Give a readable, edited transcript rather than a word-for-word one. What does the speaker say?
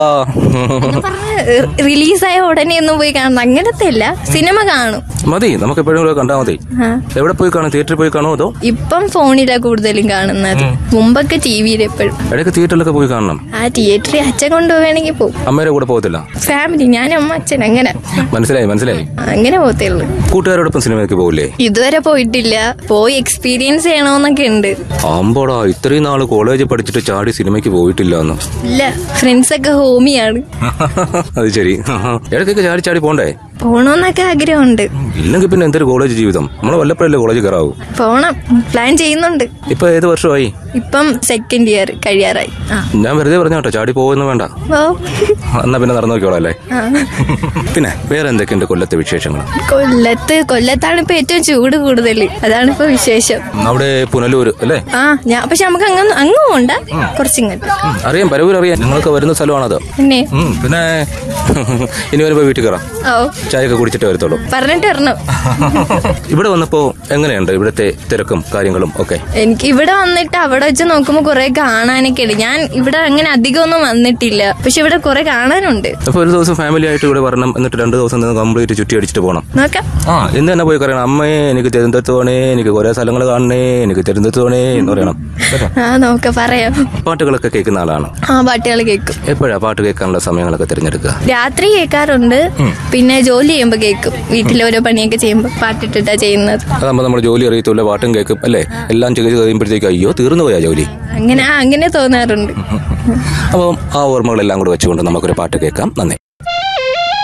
റിലീസായ ഉടനെ ഒന്നും പോയി കാണണം അങ്ങനത്തെ ഇല്ല. സിനിമ കാണും മതി, നമുക്ക് എപ്പോഴും കണ്ടാൽ മതി. എവിടെ പോയി കാണും? തിയേറ്ററിൽ പോയി കാണോ അതോ? ഇപ്പം ഫോണിലാ കൂടുതലും കാണുന്നത്. മുമ്പൊക്കെ ടിവിയിൽ എപ്പോഴും. ഇടയ്ക്ക് തിയേറ്ററിലൊക്കെ പോയി കാണണം. തിയേറ്ററിൽ അച്ഛൻ കൊണ്ടുപോവേണമെങ്കിൽ പോകും. അമ്മയുടെ കൂടെ പോകത്തില്ല? ഫാമിലി, ഞാനും അമ്മ അച്ഛൻ അങ്ങനെ. മനസ്സിലായി. അങ്ങനെ പോകത്തേ ഉള്ളൂ. കൂട്ടുകാരോടൊപ്പം സിനിമയ്ക്ക് പോകില്ലേ? ഇതുവരെ പോയിട്ടില്ല. പോയി എക്സ്പീരിയൻസ് ചെയ്യണോന്നൊക്കെ ഉണ്ട്. അമ്പോടാ, ഇത്രയും നാള് കോളേജ് പഠിച്ചിട്ട് ചാടി സിനിമയ്ക്ക് പോയിട്ടില്ല എന്ന്? ഇല്ല, ഫ്രണ്ട്സ് ഒക്കെ ഹോമിയാണ്. അത് ശരി. ഇടയ്ക്കൊക്കെ ചാടി പോണ്ടേ? പോണോന്നൊക്കെ ആഗ്രഹമുണ്ട്. ഇല്ലെങ്കിൽ പിന്നെ എന്തൊരു കോളേജ് ജീവിതം. നമ്മളെ വല്ലപ്പോഴല്ലേ കോളേജ് കയറാവൂ. പോണം, പ്ലാൻ ചെയ്യുന്നുണ്ട്. ഇപ്പൊ ഏത് വർഷമായി? ഇപ്പം സെക്കൻഡ് ഇയർ കഴിയാറായി. ഞാൻ വെറുതെ പറഞ്ഞോട്ടോ, ചാടി പോകുന്നു വേണ്ട. എന്നാ പിന്നെ നടന്നു നോക്കിയോളാം അല്ലേ. പിന്നെ വേറെ എന്തൊക്കെയുണ്ട് കൊല്ലത്തെ വിശേഷങ്ങൾ? കൊല്ലത്താണ് ഇപ്പൊ ഏറ്റവും ചൂട് കൂടുതൽ. അതാണ് ഇപ്പൊ വിശേഷം. അവിടെ പുനലൂര് അല്ലേ? പക്ഷെ നമുക്ക് അങ്ങ് പോണ്ട, കുറച്ചിങ്ങോട്ട്. അറിയാം, പരവൂർ അറിയാം. നിങ്ങൾക്ക് വരുന്ന സ്ഥലമാണത്. പിന്നെ ഇനി വരുമ്പോ വീട്ടിൽ കയറാം. ചായയൊക്കെ കുടിച്ചിട്ട് വരത്തുള്ളൂ. പറഞ്ഞിട്ട് വരണം. ഇവിടെ വന്നപ്പോ എങ്ങനെയുണ്ട് ഇവിടുത്തെ തിരക്കും കാര്യങ്ങളും ഒക്കെ? എനിക്ക് ഇവിടെ വന്നിട്ട് അവിടെ വെച്ച് നോക്കുമ്പോ കുറെ കാണാനൊക്കെ ഉണ്ട്. ഞാൻ ഇവിടെ അങ്ങനെ അധികം ഒന്നും വന്നിട്ടില്ല, പക്ഷെ ഇവിടെ കുറെ കാണാനുണ്ട്. അപ്പൊ ഒരു ദിവസം ഫാമിലി ആയിട്ട് ഇവിടെ വരണം, എന്നിട്ട് 2 ദിവസം കംപ്ലീറ്റ് ചുറ്റി അടിച്ചിട്ട് പോകണം. നോക്കാം. ഇന്ന് തന്നെ പോയി പറയണം, അമ്മയെ എനിക്ക് തിരുവനന്തപുരത്തോണേ, എനിക്ക് കുറെ സ്ഥലങ്ങൾ കാണണേ, എനിക്ക് തിരുവനന്തപുരത്തോണേ എന്ന് പറയണം. നോക്കാം, പറയാം. പാട്ടുകളൊക്കെ കേൾക്കുന്ന ആളാണ്? പാട്ടുകൾ കേൾക്കും. എപ്പോഴാ പാട്ട് കേൾക്കാനുള്ള സമയങ്ങളൊക്കെ തിരഞ്ഞെടുക്കുക? രാത്രി കേൾക്കാറുണ്ട്, പിന്നെ ജോലി ചെയ്യുമ്പോ കേൾക്കും. വീട്ടിലെ ഓരോ പണിയൊക്കെ ചെയ്യുമ്പോ പാട്ടിട്ടിട്ടാ ചെയ്യുന്നത്. അതാകുമ്പോ നമ്മൾ ജോലി അറിയത്തില്ല, പാട്ടും കേൾക്കും അല്ലേ. എല്ലാം ചെയ്ത് കഴിയുമ്പോഴത്തേക്ക് അയ്യോ തീർന്നു പോയാ ജോലി. അങ്ങനെ തോന്നാറുണ്ട്. അപ്പം ആ ഓർമ്മകളെല്ലാം കൂടെ വെച്ചുകൊണ്ട് നമുക്കൊരു പാട്ട് കേൾക്കാം. നന്ദി.